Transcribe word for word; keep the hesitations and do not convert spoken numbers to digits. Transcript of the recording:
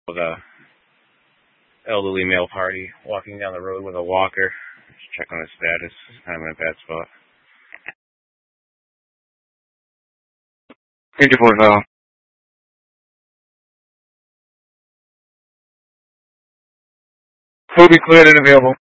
with a elderly male party walking down the road with a walker. Just check on his status. He's kind of in a bad spot. fifty-four Val. Will be cleared and available.